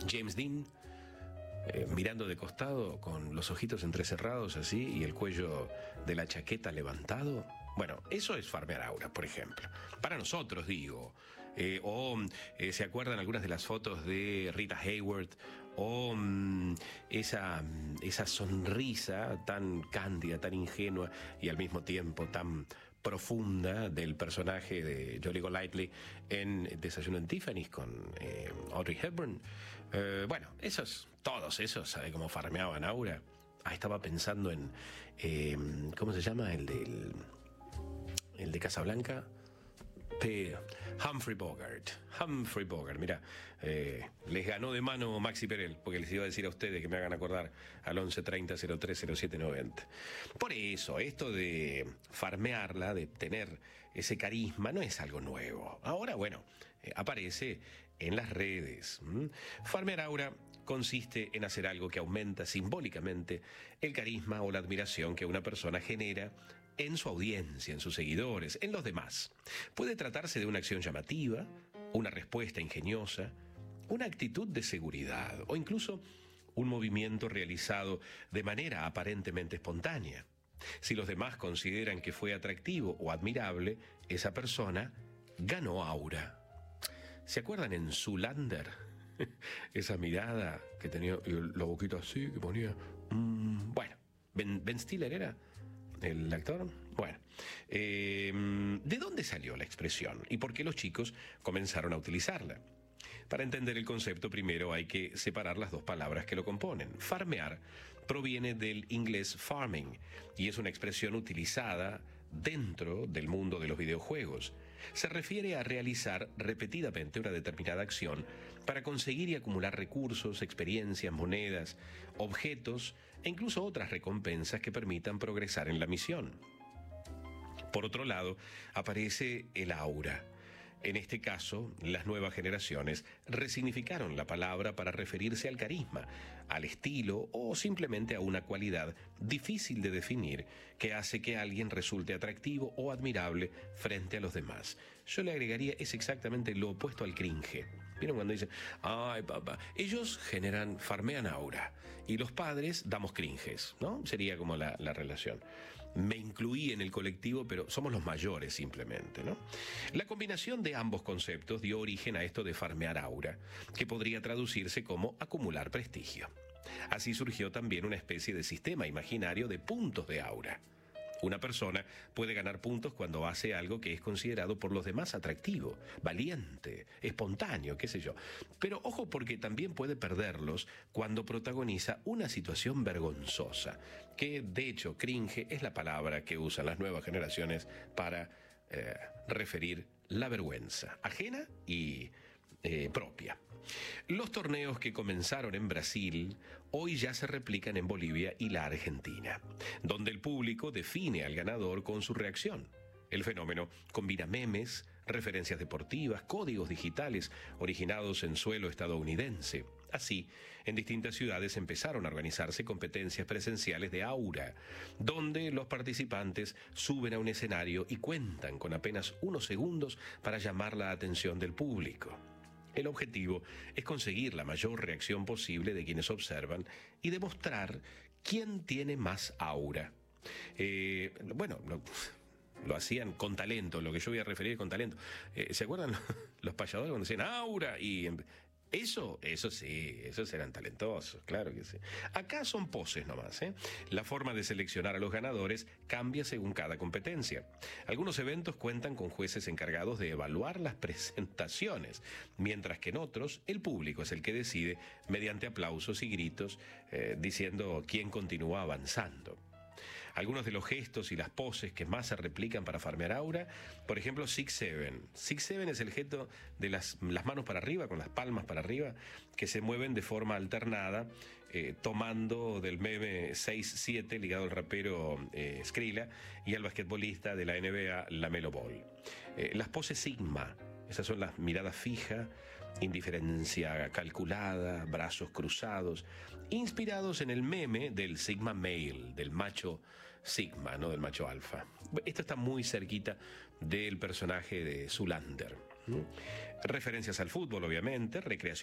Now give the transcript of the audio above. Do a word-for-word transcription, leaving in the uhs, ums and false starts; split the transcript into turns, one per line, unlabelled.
James Dean, eh, mirando de costado con los ojitos entrecerrados así y el cuello de la chaqueta levantado. Bueno, eso es farmear aura, por ejemplo. Para nosotros, digo. Eh, o eh, se acuerdan algunas de las fotos de Rita Hayworth, o mm, esa, esa sonrisa tan cándida, tan ingenua y al mismo tiempo tan profunda del personaje de Jolie Golightly en Desayuno en Tiffany's con eh, Audrey Hepburn. Eh, bueno, esos, todos esos, ¿sabe cómo farmeaban aura? Ah, estaba pensando en, eh, ¿cómo se llama? El del... el de Casablanca, de Humphrey Bogart. Humphrey Bogart, mira, eh, les ganó de mano Maxi Perel, porque les iba a decir a ustedes que me hagan acordar al once treinta cero tres cero siete noventa. Por eso, esto de farmearla, de tener ese carisma, no es algo nuevo. Ahora, bueno, eh, aparece en las redes. ¿Mm? Farmear aura consiste en hacer algo que aumenta simbólicamente el carisma o la admiración que una persona genera en su audiencia, en sus seguidores, en los demás. Puede tratarse de una acción llamativa, una respuesta ingeniosa, una actitud de seguridad o incluso un movimiento realizado de manera aparentemente espontánea. Si los demás consideran que fue atractivo o admirable, esa persona ganó aura. ¿Se acuerdan en Zoolander? Esa mirada que tenía, la boquita así, que ponía... Mmm, bueno, Ben, Ben Stiller era el actor. Bueno, eh, ¿de dónde salió la expresión y por qué los chicos comenzaron a utilizarla? Para entender el concepto, primero hay que separar las dos palabras que lo componen. Farmear proviene del inglés farming y es una expresión utilizada dentro del mundo de los videojuegos. Se refiere a realizar repetidamente una determinada acción para conseguir y acumular recursos, experiencias, monedas, objetos e incluso otras recompensas que permitan progresar en la misión. Por otro lado, aparece el aura. En este caso, las nuevas generaciones resignificaron la palabra para referirse al carisma, al estilo o simplemente a una cualidad difícil de definir que hace que alguien resulte atractivo o admirable frente a los demás. Yo le agregaría, es exactamente lo opuesto al cringe. ¿Vieron cuando dicen, ay papá, ellos generan, farmean aura y los padres damos cringes, ¿no? Sería como la, la relación. Me incluí en el colectivo, pero somos los mayores simplemente, ¿no? La combinación de ambos conceptos dio origen a esto de farmear aura, que podría traducirse como acumular prestigio. Así surgió también una especie de sistema imaginario de puntos de aura. Una persona puede ganar puntos cuando hace algo que es considerado por los demás atractivo, valiente, espontáneo, qué sé yo. Pero ojo, porque también puede perderlos cuando protagoniza una situación vergonzosa, que de hecho cringe es la palabra que usan las nuevas generaciones para eh, referir la vergüenza ajena y eh, propia. Los torneos que comenzaron en Brasil hoy ya se replican en Bolivia y la Argentina, donde el público define al ganador con su reacción. El fenómeno combina memes, referencias deportivas, códigos digitales originados en suelo estadounidense. Así, en distintas ciudades empezaron a organizarse competencias presenciales de aura, donde los participantes suben a un escenario y cuentan con apenas unos segundos para llamar la atención del público. El objetivo es conseguir la mayor reacción posible de quienes observan y demostrar quién tiene más aura. Eh, bueno, lo, lo hacían con talento, lo que yo voy a referir con talento. Eh, ¿Se acuerdan los payadores cuando decían aura? Y eso, eso sí, esos eran talentosos, claro que sí. Acá son poses nomás, ¿eh? La forma de seleccionar a los ganadores cambia según cada competencia. Algunos eventos cuentan con jueces encargados de evaluar las presentaciones, mientras que en otros el público es el que decide mediante aplausos y gritos eh, diciendo quién continúa avanzando. Algunos de los gestos y las poses que más se replican para farmear aura, por ejemplo, Six Seven. Six Seven es el gesto de las, las manos para arriba, con las palmas para arriba, que se mueven de forma alternada, eh, tomando del meme seis siete ligado al rapero eh, Skrilla y al basquetbolista de la N B A, LaMelo Ball. Eh, las poses Sigma. Esas son las miradas fijas, indiferencia calculada, brazos cruzados, inspirados en el meme del Sigma Male, del macho Sigma, ¿no? Del macho alfa. Esto está muy cerquita del personaje de Zoolander. ¿Mm? Referencias al fútbol, obviamente, recreación